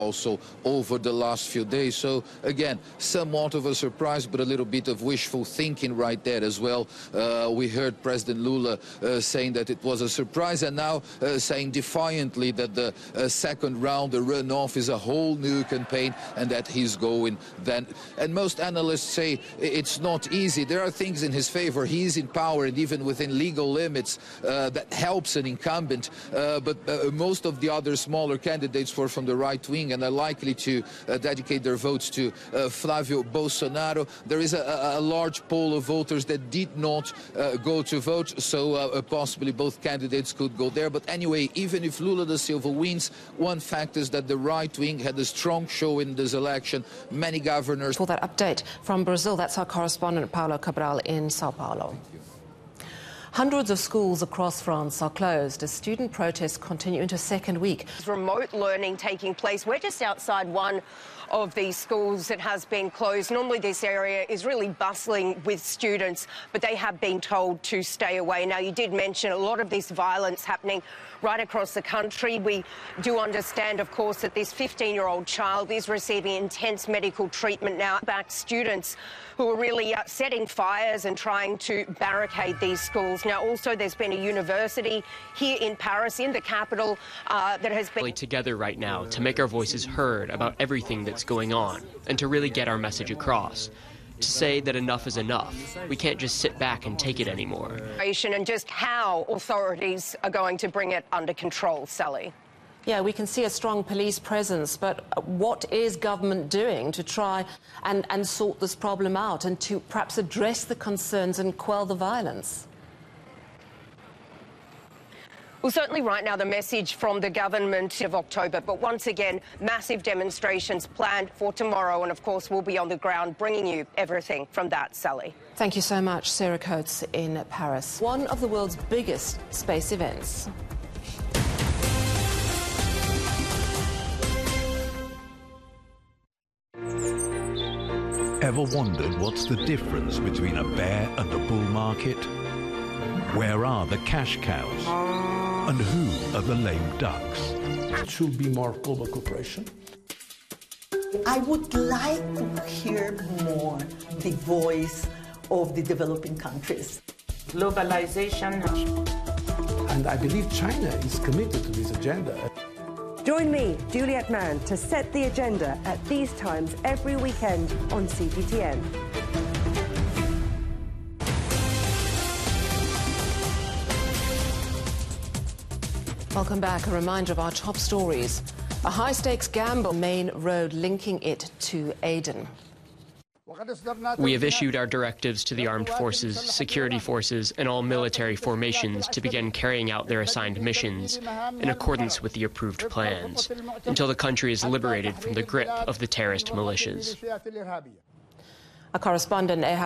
also over the last few days. So again, somewhat of a surprise, but a little bit of wishful thinking right there as well. We heard President Lula saying that it was a surprise, and now saying defiantly that the second round, the runoff, is a whole new campaign and that he's going then. And most analysts say it's not easy. There are things in his favor. He's in power, and even within legal limits that helps an incumbent, but most of the other smaller candidates from the right wing and are likely to dedicate their votes to Flavio Bolsonaro. There is a large pool of voters that did not go to vote, so possibly both candidates could go there. But anyway, even if Lula da Silva wins, one fact is that the right wing had a strong show in this election. Many governors... For that update from Brazil, that's our correspondent Paulo Cabral in Sao Paulo. Hundreds of schools across France are closed as student protests continue into second week. Remote learning taking place. We're just outside one of these schools that has been closed. Normally this area is really bustling with students, but they have been told to stay away. Now, you did mention a lot of this violence happening right across the country. We do understand, of course, that this 15-year-old child is receiving intense medical treatment now. Back students who are really setting fires and trying to barricade these schools. Now, also, there's been a university here in Paris, in the capital, that has been... together right now to make our voices heard about everything that's going on and to really get our message across. To say that enough is enough. We can't just sit back and take it anymore. And just how authorities are going to bring it under control, Sally. Yeah, we can see a strong police presence, but what is government doing to try and sort this problem out and to perhaps address the concerns and quell the violence? Well, certainly right now the message from the government of October, but once again, massive demonstrations planned for tomorrow, and of course we'll be on the ground bringing you everything from that, Sally. Thank you so much, Sarah Coates in Paris. One of the world's biggest space events. Ever wondered what's the difference between a bear and a bull market? Where are the cash cows? And who are the lame ducks? It should be more global cooperation. I would like to hear more the voice of the developing countries. Globalization. And I believe China is committed to this agenda. Join me, Juliette Mann, to set the agenda at these times every weekend on CGTN. Welcome back. A reminder of our top stories. A high-stakes gamble, main road linking it to Aden. We have issued our directives to the armed forces, security forces, and all military formations to begin carrying out their assigned missions in accordance with the approved plans until the country is liberated from the grip of the terrorist militias. Our correspondent,